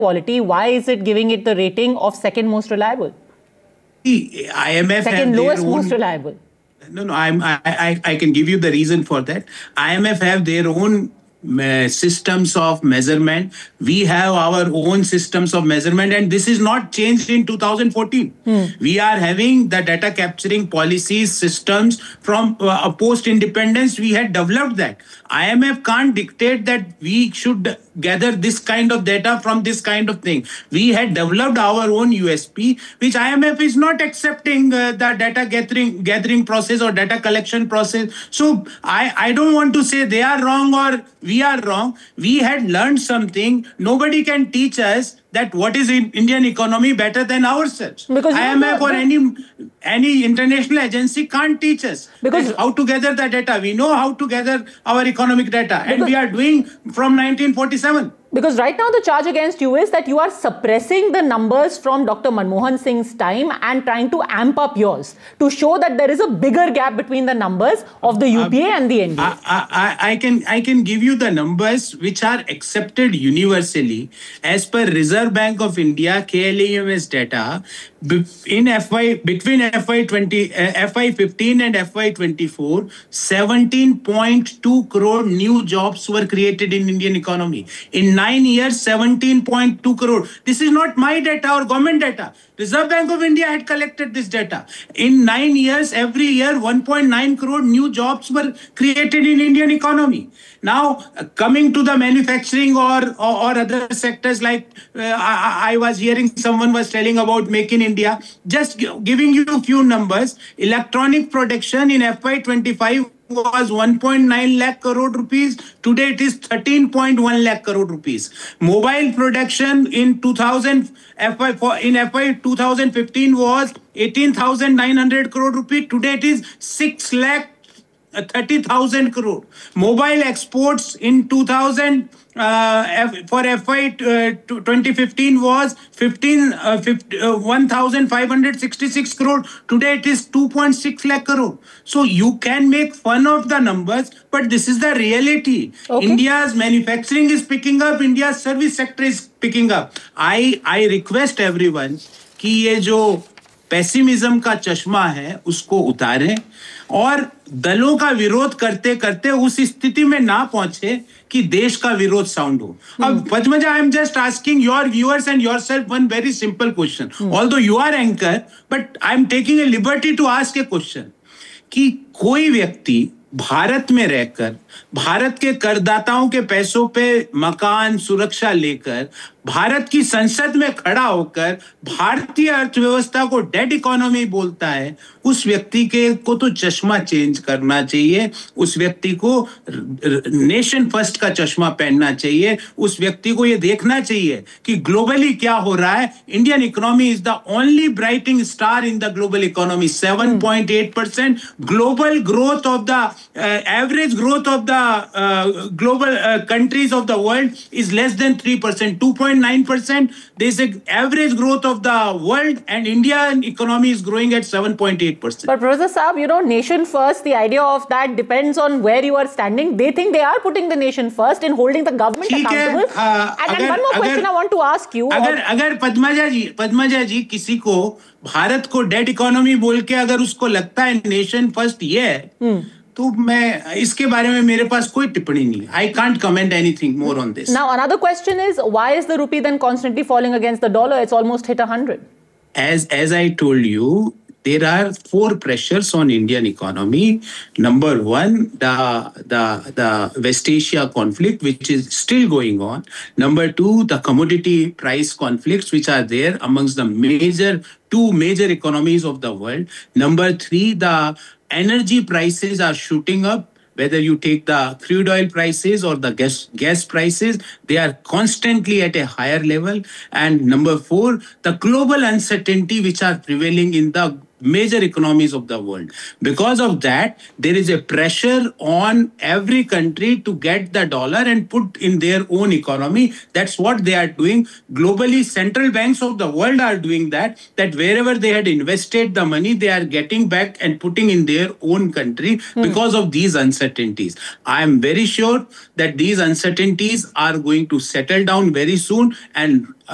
quality, why is it giving it the rating of second most reliable? The IMF second lowest most reliable. No, I can give you the reason for that. IMF have their own systems of measurement. We have our own systems of measurement, and this is not changed in 2014. We are having the data capturing policies, systems from post-independence. We had developed that. IMF can't dictate that we should gather this kind of data from this kind of thing. We had developed our own USP, which IMF is not accepting the data gathering process or data collection process. So I don't want to say they are wrong or we are wrong. We had learned something. Nobody can teach us that what is in Indian economy better than ourselves. Because IMF or any international agency can't teach us how to gather the data. We know how to gather our economic data, and we are doing from 1947. Because right now the charge against you is that you are suppressing the numbers from Dr. Manmohan Singh's time and trying to amp up yours to show that there is a bigger gap between the numbers of the UPA and the NDA. I can give you the numbers which are accepted universally as per Reserve Bank of India KLAMS data. In between FY15 and FY24, 17.2 crore new jobs were created in Indian economy. In 9 years, 17.2 crore. This is not my data or government data. Reserve Bank of India had collected this data. In 9 years, every year, 1.9 crore new jobs were created in Indian economy. Now, coming to the manufacturing or other sectors, like I was hearing someone was telling about Make in India. Just giving you a few numbers. Electronic production in FY25 was 1.9 lakh crore rupees. Today it is 13.1 lakh crore rupees. Mobile production in FY 2015 was 18,900 crore rupees. Today it is 6 lakh 30,000 crore. Mobile exports in 2000 for FY 2015 was 1,566 crore. Today it is 2.6 lakh crore. So you can make fun of the numbers, but this is the reality. Okay. India's manufacturing is picking up. India's service sector is picking up. I request everyone कि ये जो pessimism का चश्मा है उसको उतारें और दलों का विरोध करते करते उस स्थिति में ना पहुंचे कि देश का विरोध साउंड हो. अब Padmaja, I am just asking your viewers and yourself one very simple question. Although you are anchor, but I am taking a liberty to ask A question कि कोई व्यक्ति भारत में रहकर भारत के करदाताओं के पैसों पे मकान सुरक्षा लेकर भारत की संसद में खड़ा होकर भारतीय अर्थव्यवस्था को डेड इकोनॉमी बोलता है, उस व्यक्ति को तो चश्मा चेंज करना चाहिए. उस व्यक्ति को नेशन फर्स्ट का चश्मा पहनना चाहिए. उस व्यक्ति को ये देखना चाहिए कि ग्लोबली क्या हो रहा है. Indian economy is the only brightening star in the global economy. 7.8% global growth of the average growth of the global countries of the world is less than 3%, 2.9%. There is an average growth of the world, and Indian economy is growing at 7.8%. But Professor Saab, you know, nation first, the idea of that depends on where you are standing. They think they are putting the nation first in holding the government accountable. And one more question I want to ask you. अगर पद्मजा जी किसी को भारत को dead economy बोल के अगर उसको लगता है नेशन फर्स्ट ये है, तो मैं इसके बारे में मेरे पास कोई टिप्पणी नहीं. I can't comment anything more on this. Now another question is, why is the rupee then constantly falling against the dollar? It's almost hit 100. As I told you, there are 4 pressures on Indian economy. Number 1, the West Asia conflict, which is still going on. Number 2, the commodity price conflicts, which are there amongst the two major economies of the world. Number 3, the energy prices are shooting up. Whether you take the crude oil prices or the gas prices, they are constantly at a higher level. And number 4, the global uncertainty which are prevailing in the major economies of the world. Because of that, there is a pressure on every country to get the dollar and put in their own economy. That's what they are doing. Globally, central banks of the world are doing that wherever they had invested the money, they are getting back and putting in their own country because of these uncertainties. I am very sure that these uncertainties are going to settle down very soon, and